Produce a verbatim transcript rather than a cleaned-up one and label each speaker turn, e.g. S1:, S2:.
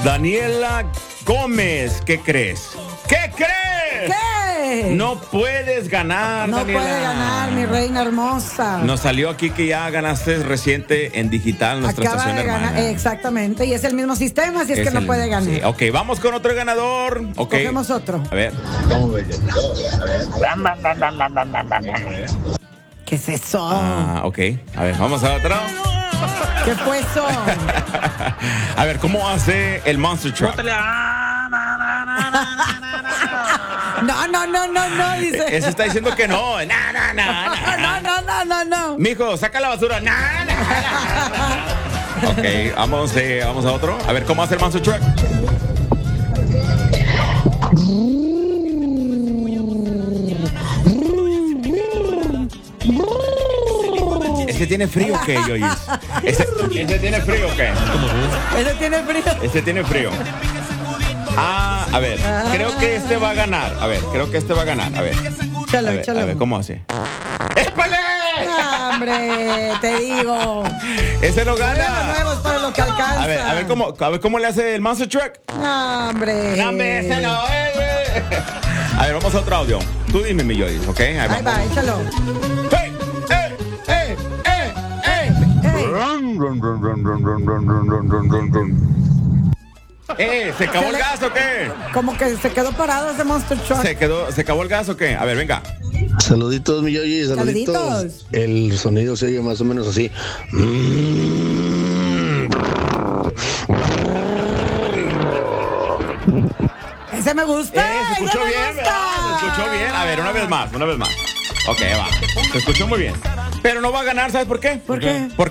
S1: Daniela Gómez, ¿qué crees? ¿Qué crees?
S2: ¿Qué?
S1: No puedes ganar,
S2: No
S1: Daniela.
S2: puede ganar, mi reina hermosa.
S1: Nos salió aquí que ya ganaste reciente en digital nuestra
S2: Acaba
S1: estación
S2: de
S1: hermana.
S2: ganar, exactamente, y es el mismo sistema, así es, que no
S1: el-
S2: puede ganar.
S1: sí, ok, vamos con otro ganador. Ok.
S2: Cogemos otro.
S1: A ver.
S2: ¿Qué es eso?
S1: Ah, ok. A ver, vamos a otro.
S2: ¿Qué fue eso?
S1: A ver, ¿cómo hace el Monster Truck?
S2: No, no, no, no, no, dice.
S1: Eso está diciendo que no. Na, na, na, na.
S2: No, no, no, no, no.
S1: Mijo, saca la basura. Na, na, na. Ok, vamos, eh, vamos a otro. A ver, ¿cómo hace el Monster Truck? ¿Ese tiene frío o qué, Yoyis? ¿Ese, ¿Ese tiene frío o qué?
S2: Ese tiene frío.
S1: Ese tiene frío. Ah, a ver, creo que este va a ganar. A ver, creo que este va a ganar. A ver.
S2: Échalo,
S1: A ver,
S2: échalo.
S1: a ver, ¿cómo hace? ¡Épale!
S2: Ah, hombre, te digo.
S1: Ese lo
S2: Nuevos,
S1: gana.
S2: nuevos para lo que alcanza.
S1: A ver, a ver cómo, a ver cómo le hace el Monster Truck.
S2: No, hombre.
S1: No, hombre, ese no, eh, güey. A ver, vamos a otro audio. Tú dime, mi Yoyis, ¿ok? Ahí
S2: Ahí
S1: vamos.
S2: va, échalo.
S1: ¡Hey! ¡Eh! ¡Eh! ¡Eh! ¡Eh! ¡Eh! ¿Se acabó
S2: Se
S1: el
S2: le-
S1: gas o qué?
S2: Como que se quedó parado ese Monster Truck.
S1: ¿Se quedó, ¿Se acabó el gas o qué? A ver, venga.
S3: Saluditos, mi Yoyi, saluditos.
S2: Saluditos.
S3: El sonido se oye más o menos así.
S2: Ese me gusta.
S1: Eh, se escuchó
S2: ese me
S1: bien,
S2: gusta.
S1: ¿verdad? Se escuchó bien. A ver, una vez más, una vez más. Ok, va. Se escuchó muy bien. Pero no va a ganar, ¿sabes por qué?
S2: ¿Por qué?
S1: Porque